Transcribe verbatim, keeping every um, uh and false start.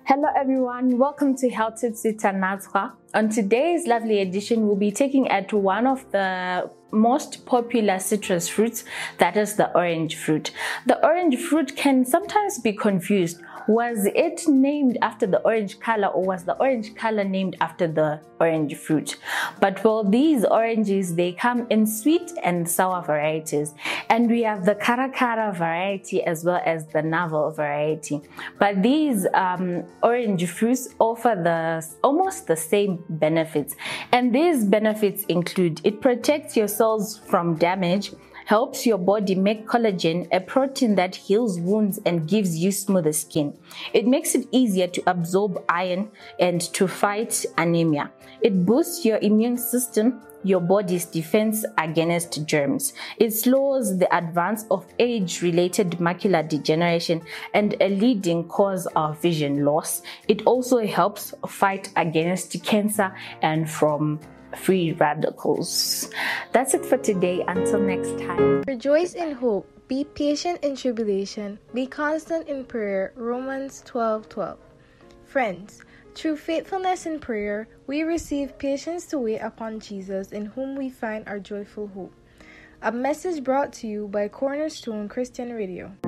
Hello everyone, welcome to Health Tips with Tanazwa. On today's lovely edition, we'll be taking at one of the most popular citrus fruits, that is the orange fruit. The orange fruit can sometimes be confused. Was it named after the orange color, or was the orange color named after the orange fruit? But well, these oranges, they come in sweet and sour varieties, and we have the Kara Kara variety as well as the Navel variety. But these um, orange fruits offer the almost the same benefits, and these benefits include: it protects your cells from damage, helps your body make collagen, a protein that heals wounds and gives you smoother skin. It makes it easier to absorb iron and to fight anemia. It boosts your immune system, your body's defense against germs. It slows the advance of age-related macular degeneration and a leading cause of vision loss. It also helps fight against cancer and from free radicals. That's it for today. Until next time. Rejoice in hope. Be patient in tribulation. Be constant in prayer. Romans twelve twelve. Friends, through faithfulness in prayer, we receive patience to wait upon Jesus, in whom we find our joyful hope. A message brought to you by Cornerstone Christian Radio.